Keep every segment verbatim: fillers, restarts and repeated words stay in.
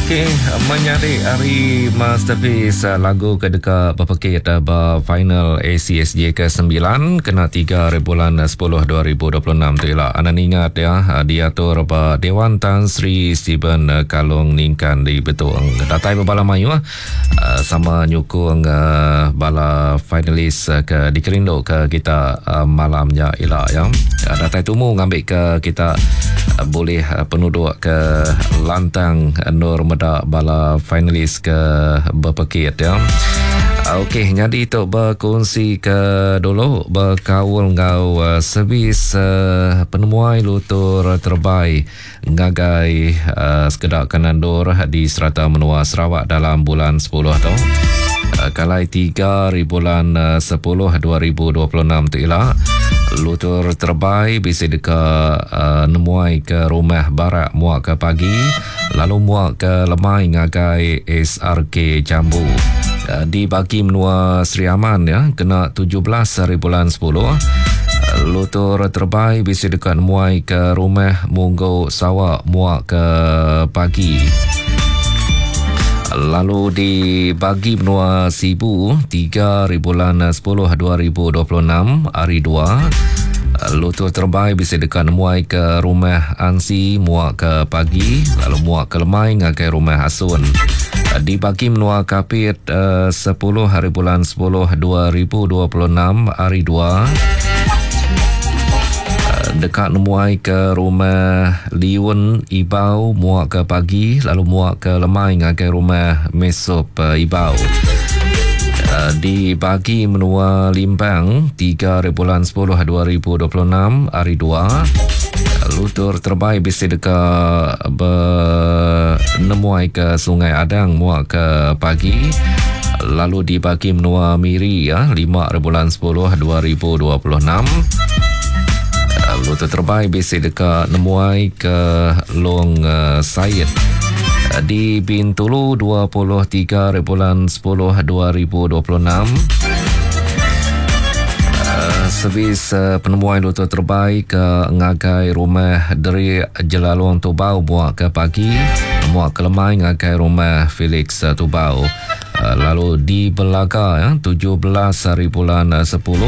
Okey, menyari hari masterpiece lagu kedeka berpekit ba final A C S J ke sembilan kena tiga bulan sepuluh dua ribu dua puluh enam tu ialah anan ingat ya diatur ba Dewan Tan Sri Stephen Kalong Ningkan di Betung. Datai bala mayu sama nyukung bala finalis ke dikerindo ke kita malamnya ialah ya. Datai tumu ngambil ke kita boleh penuduk ke lantang Nur Meda bala finalis ke berpekit ya. Okey, jadi itu berkongsi ke dulu berkawal ngau uh, servis uh, penemuai lutur terbaik ngagai uh, sekedar kanandur di Serata Menua Sarawak dalam bulan sepuluh tu. Uh, kalai tiga bulan uh, sepuluh dua ribu dua puluh enam tu ialah lutur terbaik bisa dekat uh, nemuai ke rumah barat muak ke pagi lalu muak ke lemai ngagai S R K Jambu. Uh, dibagi menua Sri Aman ya kena tujuh belas hari bulan sepuluh. Uh, lutur terbaik bisa dekat nemuai ke rumah Munggo Sawak muak ke pagi. Lalu dibagi benua Sibu tiga bulan sepuluh dua ribu dua puluh enam hari dua. Lutur terbaik bisa dekat muai ke rumah Ansi muak ke pagi lalu muak ke Lemai ngagai rumah Asun. Dibagi menua Kapit uh, sepuluh hari bulan sepuluh dua ribu dua puluh enam hari dua. Dekat nemuai ke rumah Liun Ibau muak ke pagi lalu muak ke Lemai ngagai rumah Mesop uh, Ibau. Uh, dibagi menua Limbang tiga bulan sepuluh dua ribu dua puluh enam hari dua. Uh, lutur terbaik bisa dekat nemuai ke Sungai Adang muak ke pagi lalu dibagi menua Miri ya lima bulan sepuluh dua ribu dua puluh enam. Lutur terbaik bisa dekat nemuai ke Long uh, Sayed uh, di Bintulu dua puluh tiga bulan sepuluh dua ribu dua puluh enam. Uh, servis uh, penemuan lutur terbaik ke ngagai rumah Deri Jelalong Tubau muak ke pagi muak ke Lemai ngagai rumah Felix uh, Tubau. Uh, lalu di Belaga ya tujuh belas hari bulan uh, sepuluh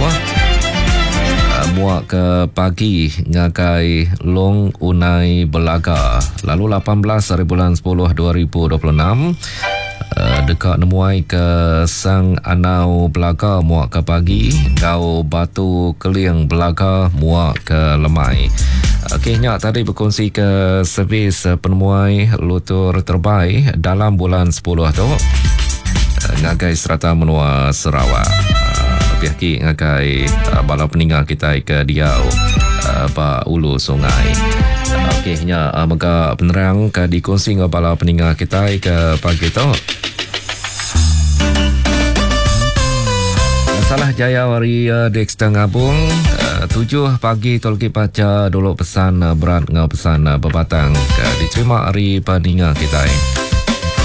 muak ke pagi ngagai Long Unai Belaga. Lalu lapan belas hari bulan sepuluh dua ribu dua puluh enam uh, dekat nemuai ke Sang Anau Belaga muak ke pagi Gau Batu Keliang Belaga muak ke Lemai. Okey, nyak tadi berkongsi ke servis uh, penemuai lutur terbaik dalam bulan sepuluh tu uh, ngagai Serata Menua Sarawak. Pihaki ngagai uh, bala peninggal kita ke Diau uh, ba Ulu Sungai. Uh, Okey nya uh, mega penerang ke dikongsi dengan bala peninggal kita ke pagi tu. Salah Jaya Wari uh, Dexter Ngabung uh, tujuh pagi tolki baca dulu pesan uh, berat ngau pesan uh, berbatang ke diterima hari peninggal kita.